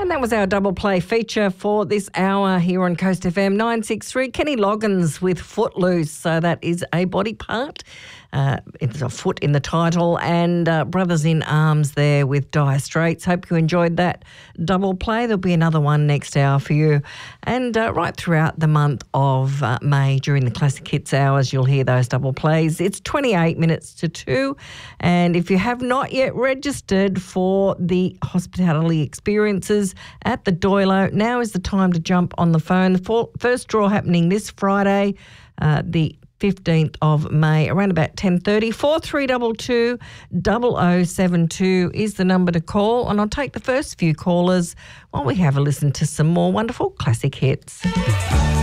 And that was our double play feature for this hour here on Coast FM 963. Kenny Loggins with Footloose. So that is a body part. It's a foot in the title. And Brothers in Arms there with Dire Straits. Hope you enjoyed that double play. There'll be another one next hour for you. And right throughout the month of May during the Classic Hits hours, you'll hear those double plays. It's 28 minutes to 2. And if you have not yet registered for the hospitality experiences at the Doilo, now is the time to jump on the phone. The first draw happening this Friday, the 15th of May, around about 10:30. 4322 0072 is the number to call, and I'll take the first few callers while we have a listen to some more wonderful classic hits.